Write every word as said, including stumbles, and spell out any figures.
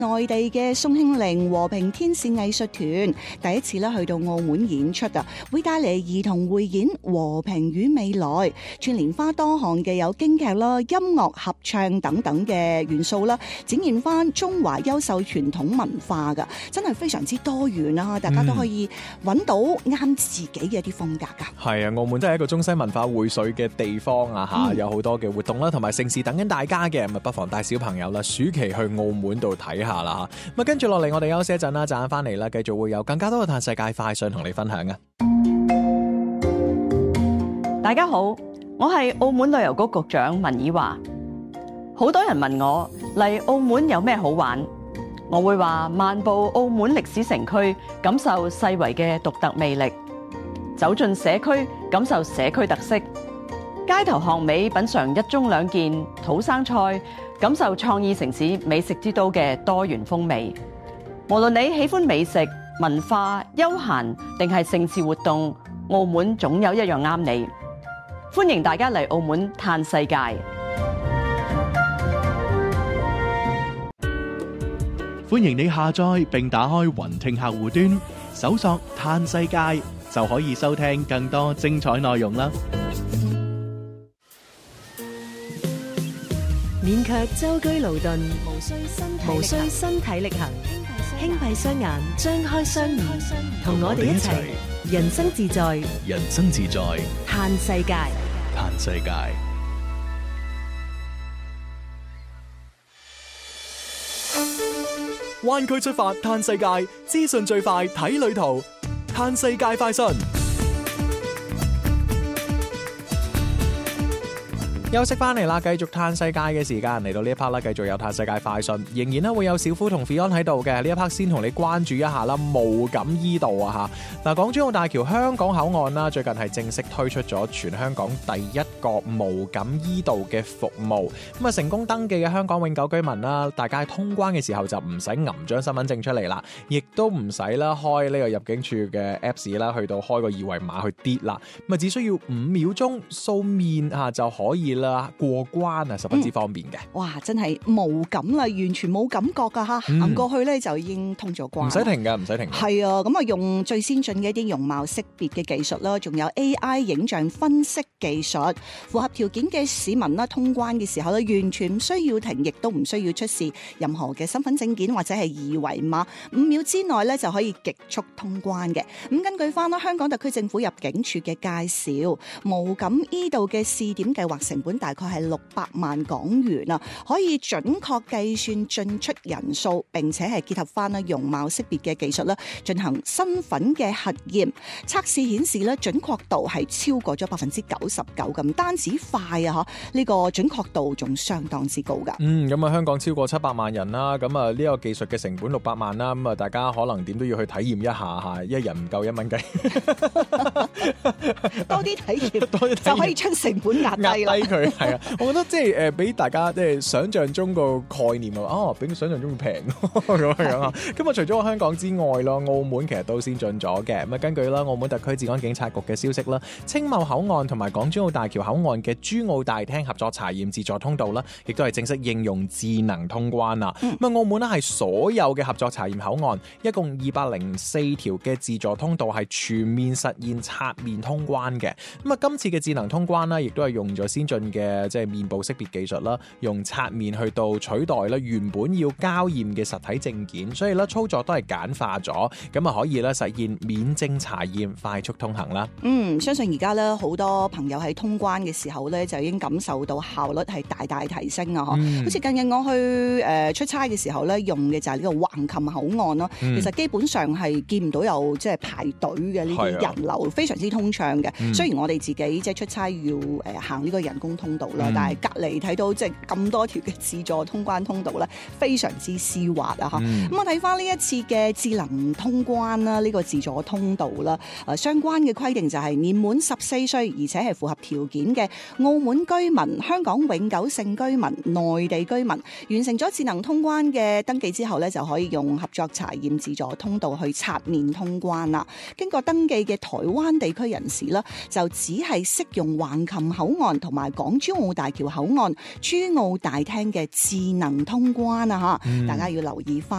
內地嘅宋慶齡和平天使藝術團第一次咧去到澳門演出啊，會帶嚟兒童匯演《和平與未來》，串連花多項嘅有京劇啦、音樂合唱等等嘅元素啦，展現翻中華優秀傳統文化噶，真係非常之多元啊！大家都可以揾到啱自己嘅一啲風格噶。 係啊，澳門真係一個中西文化匯水嘅地方啊！吓、嗯，有好多嘅活動啦，同埋盛事等緊大家嘅，咁啊不妨帶小朋友啦，暑期去澳門度睇下。啦吓，咁啊跟住落嚟，我哋休息一陣啦，陣間翻嚟啦，繼續會有更加多嘅嘆世界快訊同你分享嘅。 大家好，我係澳門旅遊局局長文以華。好多人問我嚟澳門有咩好玩，我會話漫步澳門歷史城區，感受世遺嘅獨特魅力；走進社區，感受社區特色；街頭巷尾品嘗一盅兩件土生菜，感受創意城市美食之都嘅多元風味。無論你喜歡美食、文化、休閒定係盛事活動，澳門總有一樣啱你。歡迎大家嚟澳門嘆世界。 歡迎你下載並打開雲聽客戶端，搜索嘆世界就可以收聽更多精彩內容啦。 勉強舟車勞頓，無需身身體力行，輕閉雙眼，張開雙耳，同我哋一齊人生自在， 人生自在， 嘆世界， 嘆世界。 灣區出發嘆世界，資訊最快睇旅途，嘆世界快訊。休息翻嚟啦，繼續嘆世界嘅時間嚟到呢一 part 啦，繼續有嘆世界快訊，仍然咧會有小夫同 Fion 喺度嘅。呢一 part 先同你關注一下啦，無感依道啊吓嗱，港珠澳大橋香港口岸啦，最近係正式推出咗全香港第一個無感依道嘅服務，咁啊成功登記嘅香港永久居民啦，大家喺通關嘅時候就唔使揞張身份證出嚟啦，亦都唔使啦開呢個入境處嘅 Apps 啦，去到開個二維碼去跌啦，咁啊只需要五秒鐘掃面啊就可以啦，過關啊，十分之方便嘅、嗯。 哇，真係無感啦，完全冇感覺噶吓，行、嗯、過去咧就已經通咗關， 唔使停噶，唔使停。係啊，咁啊用最先進嘅一啲容貌識別嘅技術啦，仲有 A I 影像分析技術，符合條件嘅市民啦，通關嘅時候咧，完全唔需要停，亦都唔需要出示任何嘅身份證件或者係二維碼，五秒之內咧就可以極速通關嘅。咁根據翻啦香港特區政府入境處嘅介紹，無感依道嘅試點計劃成本大概係六百萬港元啊，可以準確計算進出人數，並且係結合翻啦容貌識別嘅技術啦，進行身份嘅核驗測試，顯示咧準確度係超過咗百分之九十九咁，唔單止快啊！嗬，呢個準確度仲相當之高噶。 嗯，咁啊，香港超過七百萬人啦，咁啊呢個技術嘅成本六百萬啦，咁啊大家可能點都要去體驗一下吓，一人唔夠一蚊雞， 多啲體驗，多啲體驗就可以將成本壓低啦。 壓低佢係啊。我覺得即係誒，俾、呃、大家即係想象中個概念啊，哦，比想象中平咁樣啊。咁啊，除咗香港之外咯，澳門其實都先進咗嘅。咁啊，根據啦澳門特區治安警察局嘅消息啦，青茂口岸同埋港珠澳大橋口岸嘅珠澳大廳合作查驗自助通道啦，亦都係正式應用智能通關啦。咁、嗯、啊，澳門呢係所有嘅合作查驗口岸，一共二百零四條嘅自助通道係全面實現刷面通關嘅。咁啊，今次嘅智能通關呢，亦都係用咗先進嘅即係面部識別技術啦，用刷面去到取代啦原本要膠驗嘅實體證件，所以咧操作都係簡化咗，咁啊可以咧實現免證查驗，快速通行啦。 嗯，相信而家咧好多朋友喺通關嘅時候咧，就已經感受到效率係大大提升啊！嗬、嗯，好似近日我去誒、呃、出差嘅時候咧，用嘅就係呢個橫琴口岸咯、嗯。其實基本上係見唔到有即係排隊嘅呢啲人流，非常之通暢嘅、嗯。雖然我哋自己即係出差要誒、呃、行呢個人工通道啦、嗯，但係隔離睇到即係咁多條嘅自助通關通道咧，非常之絲滑啊！嚇、嗯，咁我睇翻呢一次嘅智能通關啦，呢、這個自助通道啦，誒、呃、相關嘅規定就係年滿十四歲，而且係符合條件嘅澳門居民、香港永久性居民、內地居民，完成咗智能通關嘅登記之後咧，就可以用合作查驗自助通道去刷面通關啦。經過登記嘅台灣地區人士啦，就只係適用橫琴口岸同埋港珠澳大橋口岸、珠澳大廳嘅智能通關啊！嚇、嗯，大家要留意翻。